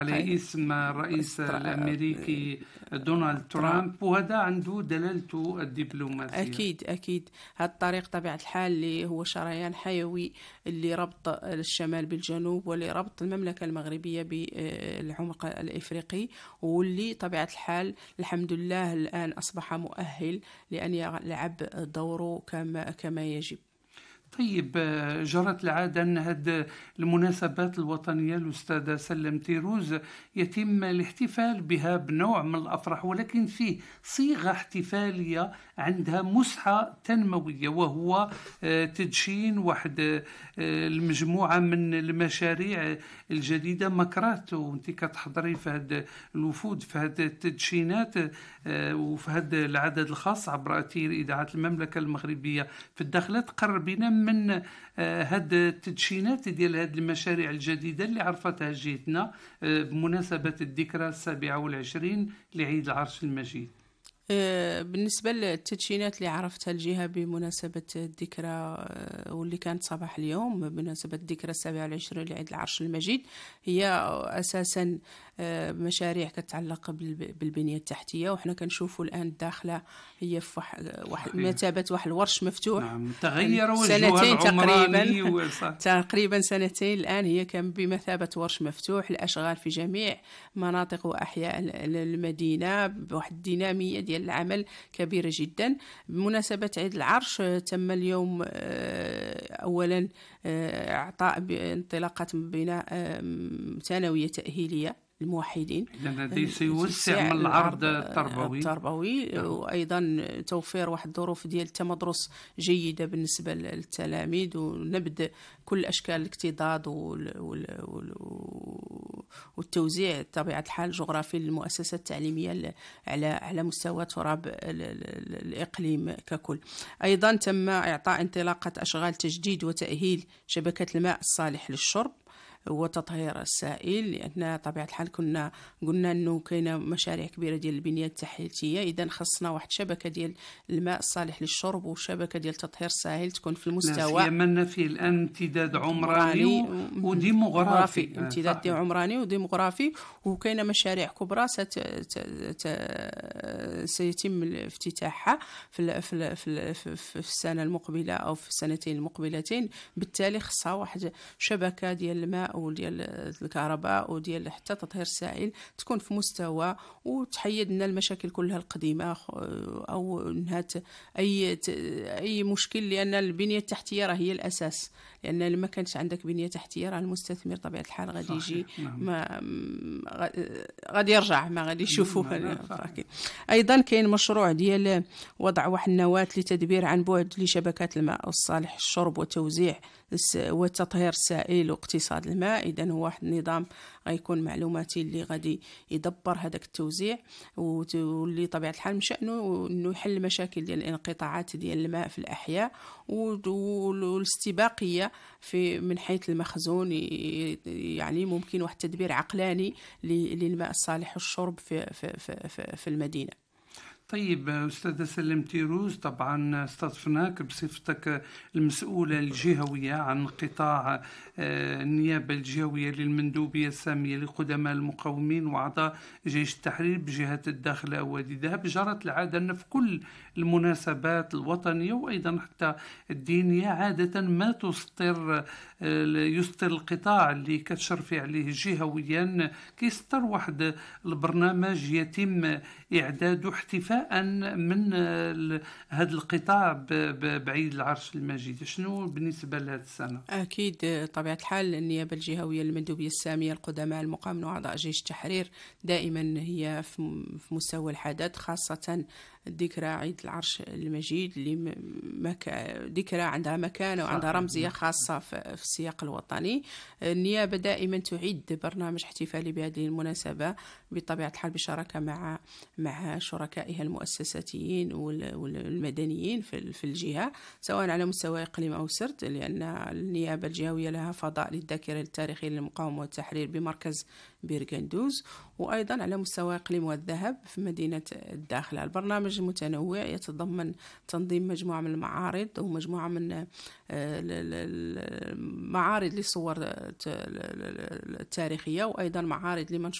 على اسم الرئيس الأمريكي دونالد ترامب، وهذا عنده دلالته الدبلوماسية. أكيد هذا الطريق طبيعة الحال اللي هو شريان حيوي اللي ربط الشمال بالجنوب، واللي ربط المملكة المغربية بالعمق الإفريقي، واللي طبيعة الحال الحمد لله الآن أصبح مؤهل لأن يلعب دوره كما يجب. طيب، جرت العادة أن هذه المناسبات الوطنية الأستاذة سلم تيروز يتم الاحتفال بها بنوع من الأفراح، ولكن فيه صيغة احتفالية عندها مسحة تنموية، وهو تدشين واحد المجموعة من المشاريع الجديدة مكرات، وانت كتحضري في هذا الوفود في هذه التدشينات وفي هذا العدد الخاص عبر أثير إذاعة المملكة المغربية في الداخلة. تقربينا من هاد التدشينات ديال هاد المشاريع الجديدة اللي عرفتها جهتنا بمناسبة الذكرى 27 لعيد العرش المجيد. بالنسبة للتدشينات اللي عرفتها الجهة بمناسبة الذكرى واللي كانت صباح اليوم بمناسبة الذكرى 27 لعيد العرش المجيد، هي أساسا مشاريع كتعلق بالبنية التحتية، وحنا كنشوفوا الآن الداخلة هي في مثابة واحد الورش مفتوح. نعم، تغير سنتين تقريبا سنتين الآن هي كان بمثابة ورش مفتوح، الأشغال في جميع مناطق وأحياء المدينة بواحد الدينامية ديال العمل كبيرة جدا. بمناسبة عيد العرش تم اليوم أولا إعطاء انطلاقة بناء ثانوية تأهيلية الموحدين، الذي سيوسع من العرض التربوي وأيضا توفير واحد الظروف ديال التمدرس جيدة بالنسبة للتلاميذ، ونبذ كل أشكال الاكتظاظ والتوزيع طبيعة الحال الجغرافي للمؤسسات التعليمية على مستوى تراب الإقليم ككل. أيضا تم إعطاء انطلاقة أشغال تجديد وتأهيل شبكة الماء الصالح للشرب وتطهير السائل، لأن طبيعة الحال كنا قلنا أنه كاينة مشاريع كبيرة ديال البنية التحتية، إذا خصنا واحد شبكة ديال الماء الصالح للشرب وشبكة ديال تطهير السائل تكون في المستوى. سيما فيه الآن امتداد عمراني وديموغرافي، امتداد عمراني وديموغرافي، وكاينة مشاريع كبرى سيتم افتتاحها في السنة المقبلة أو في السنتين المقبلتين. بالتالي خصها واحد شبكة ديال الماء وديال الكهرباء وديال حتى تطهير السائل تكون في مستوى، وتحيد لنا المشاكل كلها القديمه او نهات اي مشكل، لان البنيه التحتيه راه هي الاساس، لان لما كانش عندك بنيه تحتيه راه المستثمر طبيعه الحال غادي يجي غادي يرجع ما غادي يشوفوه. ايضا كاين مشروع ديال وضع واحد النواه لتدبير عن بعد لشبكات الماء الصالح للشرب وتوزيع وتطهير السائل واقتصاد الماء. إذن هو واحد النظام غيكون معلوماتي اللي غادي يدبر هذاك التوزيع، واللي طبيعة الحال من شأنه انه يحل مشاكل ديال الانقطاعات ديال الماء في الأحياء والاستباقية من حيث المخزون. يعني ممكن واحد التدبير عقلاني للماء الصالح للشرب في المدينة. طيب أستاذة سلم تيروز، طبعا استضفناك بصفتك المسؤولة الجهوية عن قطاع النيابة الجهوية للمندوبية السامية لقدماء المقاومين وأعضاء جيش التحرير بجهة الداخلة ووادي دهب. جرت العادة أن في كل المناسبات الوطنية وأيضا حتى الدينية عادة ما يسطر القطاع اللي كتشرفي عليه جهويا كيسطر واحد البرنامج يتم إعداده احتفاء من هذا القطاع بعيد العرش المجيد. شنو بالنسبة لهذه السنة؟ أكيد طبيعة الحال النيابة الجهوية للمندوبية السامية القدماء المقاومين وأعضاء جيش التحرير دائما هي في مستوى الحدث، خاصة ذكرى عيد العرش المجيد اللي ذكرى عندها مكانة وعندها رمزية خاصة في السياق الوطني. النيابة دائما تعد برنامج احتفالي بهذه المناسبة بطبيعة الحال بشراكة مع شركائها المؤسساتيين والمدنيين في الجهة، سواء على مستوى إقليم أو سرد، لأن النيابة الجهوية لها فضاء للذاكرة التاريخية للمقاومة والتحرير بمركز بيرغندوز، وأيضا على مستوى إقليم والذهب في مدينة الداخلة. البرنامج برنامج متنوع يتضمن تنظيم مجموعة من المعارض ومجموعة من المعارض للصور التاريخية، وأيضا معارض لمنشورات